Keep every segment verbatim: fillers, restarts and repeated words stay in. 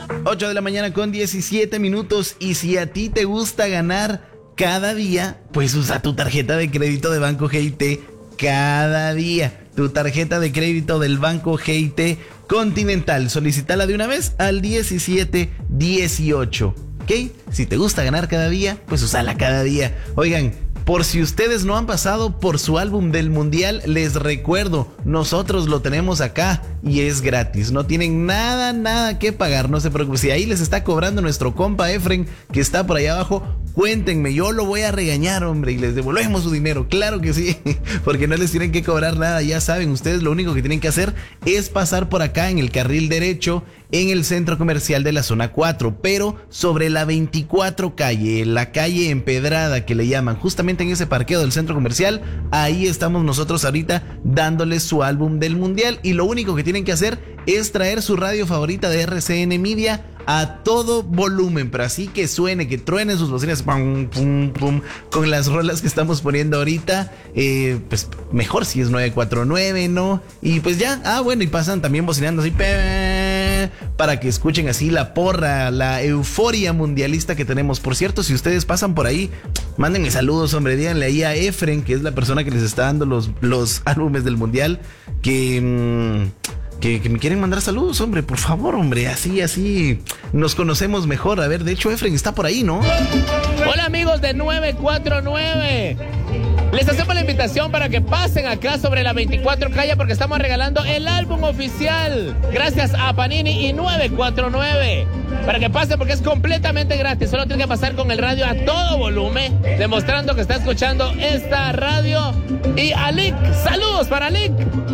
ocho de la mañana con diecisiete minutos. Y si a ti te gusta ganar cada día, pues usa tu tarjeta de crédito de Banco G I T cada día. Tu tarjeta de crédito del Banco G I T Continental. Solicítala de una vez al diecisiete dieciocho. ¿Ok? Si te gusta ganar cada día, pues usala cada día. Oigan, por si ustedes no han pasado por su álbum del mundial, les recuerdo, nosotros lo tenemos acá y es gratis. No tienen nada, nada que pagar, no se preocupen. Si ahí les está cobrando nuestro compa Efren, que está por allá abajo, cuéntenme, yo lo voy a regañar, hombre, y les devolvemos su dinero. Claro que sí, porque no les tienen que cobrar nada. Ya saben, ustedes lo único que tienen que hacer es pasar por acá en el carril derecho, en el centro comercial de la zona cuatro, pero sobre la veinticuatro calle, la calle empedrada que le llaman, justamente en ese parqueo del centro comercial. Ahí estamos nosotros ahorita dándoles su álbum del mundial, y lo único que tienen que hacer es traer su radio favorita de R C N Media a todo volumen, pero así que suene, que truenen sus bocinas, pum, pum, pum, con las rolas que estamos poniendo ahorita. Eh, pues mejor si es nueve cuatro nueve, ¿no? Y pues ya, ah bueno, y pasan también bocinando así, pe, para que escuchen así la porra, la euforia mundialista que tenemos. Por cierto, si ustedes pasan por ahí, mándenme saludos, hombre, díganle ahí a Efren, que es la persona que les está dando los, los álbumes del mundial, que... Mmm, Que, que me quieren mandar saludos, hombre, por favor, hombre, así, así nos conocemos mejor. A ver, de hecho, Efren está por ahí, ¿no? Hola, amigos de nueve cuatro nueve. Les hacemos la invitación para que pasen acá sobre la veinticuatro calle, porque estamos regalando el álbum oficial. Gracias a Panini y nueve cuatro nueve. Para que pasen, porque es completamente gratis. Solo tienen que pasar con el radio a todo volumen, demostrando que está escuchando esta radio. Y a Lick, saludos para Lick.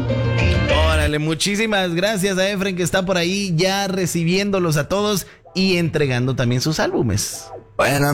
Órale, muchísimas gracias a Efren, que está por ahí ya recibiéndolos a todos y entregando también sus álbumes. Bueno.